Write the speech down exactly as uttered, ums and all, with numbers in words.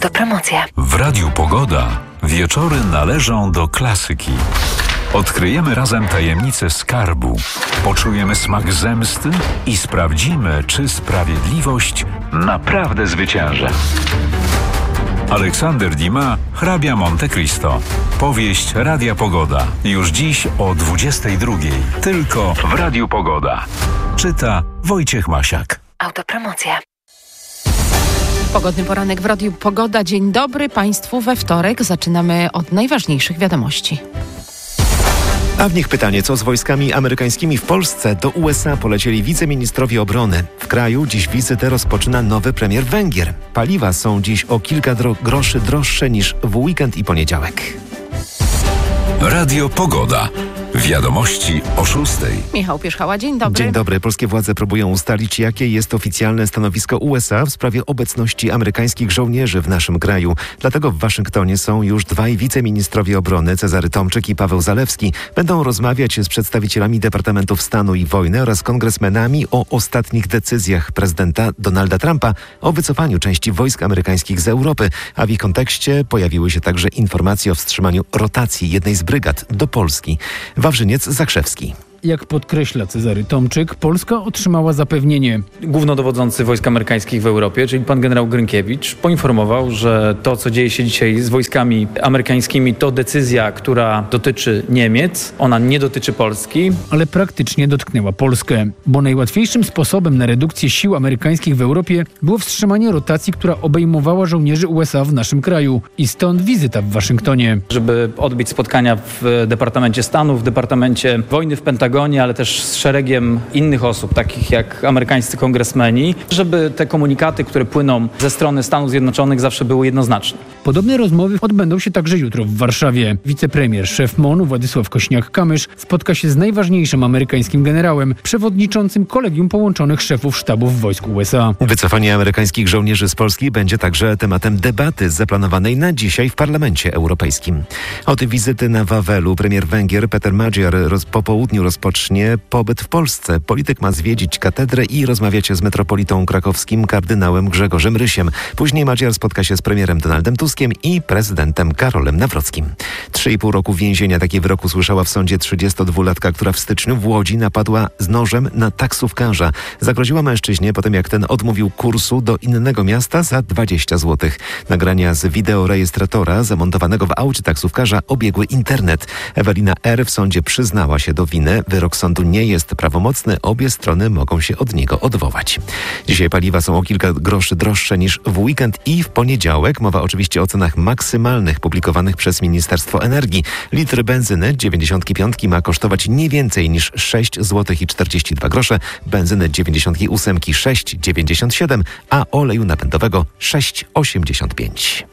Autopromocja. W Radiu Pogoda wieczory należą do klasyki. Odkryjemy razem tajemnicę skarbu, poczujemy smak zemsty i sprawdzimy, czy sprawiedliwość naprawdę zwycięży. Aleksander Dumas, hrabia Monte Cristo. Powieść Radia Pogoda. Już dziś o dwudziestej drugiej. Tylko w Radiu Pogoda. Czyta Wojciech Masiak. Autopromocja. Pogodny poranek w Radiu Pogoda. Dzień dobry Państwu we wtorek. Zaczynamy od najważniejszych wiadomości. A w nich pytanie, co z wojskami amerykańskimi w Polsce? Do U S A polecieli wiceministrowie obrony. W kraju dziś wizytę rozpoczyna nowy premier Węgier. Paliwa są dziś o kilka dro- groszy droższe niż w weekend i poniedziałek. Radio Pogoda. Wiadomości o szóstej. Michał Pierzchała, dzień dobry. Dzień dobry. Polskie władze próbują ustalić, jakie jest oficjalne stanowisko U S A w sprawie obecności amerykańskich żołnierzy w naszym kraju. Dlatego w Waszyngtonie są już dwaj wiceministrowie obrony, Cezary Tomczyk i Paweł Zalewski. Będą rozmawiać z przedstawicielami Departamentów Stanu i Wojny oraz kongresmenami o ostatnich decyzjach prezydenta Donalda Trumpa o wycofaniu części wojsk amerykańskich z Europy. A w ich kontekście pojawiły się także informacje o wstrzymaniu rotacji jednej z brygad do Polski. Wawrzyniec Zakrzewski. Jak podkreśla Cezary Tomczyk, Polska otrzymała zapewnienie. Głównodowodzący wojsk amerykańskich w Europie, czyli pan generał Grynkiewicz, poinformował, że to, co dzieje się dzisiaj z wojskami amerykańskimi, to decyzja, która dotyczy Niemiec. Ona nie dotyczy Polski. Ale praktycznie dotknęła Polskę, bo najłatwiejszym sposobem na redukcję sił amerykańskich w Europie było wstrzymanie rotacji, która obejmowała żołnierzy U S A w naszym kraju. I stąd wizyta w Waszyngtonie. Żeby odbyć spotkania w Departamencie Stanu, w Departamencie Wojny w Pentagonie, ale też z szeregiem innych osób, takich jak amerykańscy kongresmeni, żeby te komunikaty, które płyną ze strony Stanów Zjednoczonych, zawsze były jednoznaczne. Podobne rozmowy odbędą się także jutro w Warszawie. Wicepremier, szef M O N-u Władysław Kośniak-Kamysz spotka się z najważniejszym amerykańskim generałem, przewodniczącym Kolegium Połączonych Szefów Sztabów Wojsk U S A. Wycofanie amerykańskich żołnierzy z Polski będzie także tematem debaty zaplanowanej na dzisiaj w Parlamencie Europejskim. Od wizyty na Wawelu premier Węgier Peter Magyar roz, po południu rozpocznie pobyt w Polsce. Polityk ma zwiedzić katedrę i rozmawiać z metropolitą krakowskim kardynałem Grzegorzem Rysiem. Później Magyar spotka się z premierem Donaldem Tuskiem i prezydentem Karolem Nawrockim. Trzy i pół roku więzienia taki wyrok usłyszała w sądzie trzydziestodwulatka, która w styczniu w Łodzi napadła z nożem na taksówkarza. Zagroziła mężczyźnie potem, jak ten odmówił kursu do innego miasta za dwadzieścia złotych. Nagrania z wideorejestratora zamontowanego w aucie taksówkarza obiegły internet. Ewelina R. w sądzie przyznała się do winy. Wyrok sądu nie jest prawomocny, obie strony mogą się od niego odwołać. Dzisiaj paliwa są o kilka groszy droższe niż w weekend i w poniedziałek. Mowa oczywiście o cenach maksymalnych publikowanych przez Ministerstwo Energii. Litr benzyny dziewięćdziesiąt pięć ma kosztować nie więcej niż sześć złotych i czterdzieści dwa grosze, benzyny dziewięćdziesiąt osiem sześć dziewięćdziesiąt siedem, a oleju napędowego sześć osiemdziesiąt pięć.